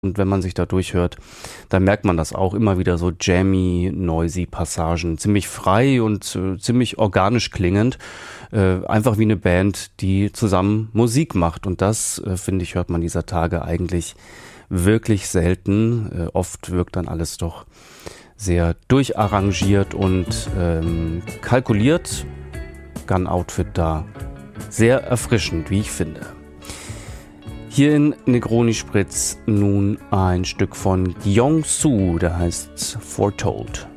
Und wenn man sich da durchhört, dann merkt man das auch immer wieder so jammy, noisy Passagen. Ziemlich frei und ziemlich organisch klingend. Einfach wie eine Band, die zusammen Musik macht. Und das, finde ich, hört man dieser Tage eigentlich wirklich selten. Oft wirkt dann alles doch sehr durcharrangiert und kalkuliert. Gun-Outfit da sehr erfrischend, wie ich finde. Hier in Negroni Spritz nun ein Stück von Gyeong-Su, der heißt Foretold.